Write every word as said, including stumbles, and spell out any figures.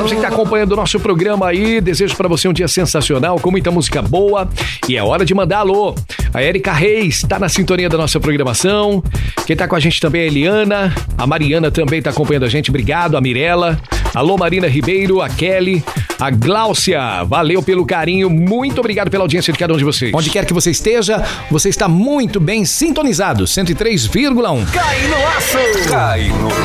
pra você que tá acompanhando o nosso programa aí. Desejo pra você um dia sensacional, com muita música boa. E é hora de mandar alô. A Erika Reis tá na sintonia da nossa programação. Quem tá com a gente também é a Eliana. A Mariana também tá acompanhando a gente. Obrigado, a Mirella. Alô, Marina Ribeiro, a Kelly, a Gláucia. Valeu pelo carinho. Muito obrigado pela audiência de cada um de vocês. Onde quer que você esteja, você está muito bem sintonizado. cento e três vírgula um. Cai no laço! Cai no